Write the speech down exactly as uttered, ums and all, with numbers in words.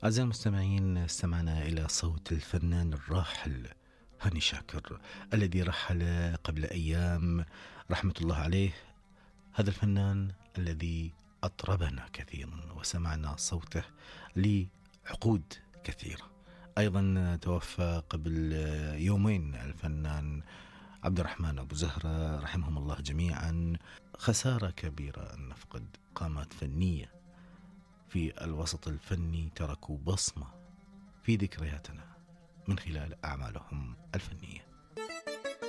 أعزائي المستمعين، استمعنا إلى صوت الفنان الراحل هاني شاكر الذي رحل قبل أيام رحمة الله عليه. هذا الفنان الذي أطربنا كثيرا وسمعنا صوته لعقود كثيرة. أيضا توفى قبل يومين الفنان عبد الرحمن أبو زهرة رحمهم الله جميعا. خسارة كبيرة أن نفقد قامات فنية في الوسط الفني تركوا بصمة في ذكرياتنا من خلال أعمالهم الفنية.